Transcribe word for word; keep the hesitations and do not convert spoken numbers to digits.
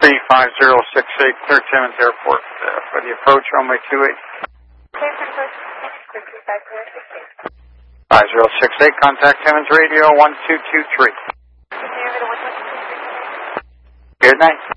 three five zero six eight, clear Timmins Airport uh, for the approach runway two eight. five zero six eight, contact Timmins Radio one two two three. Good night.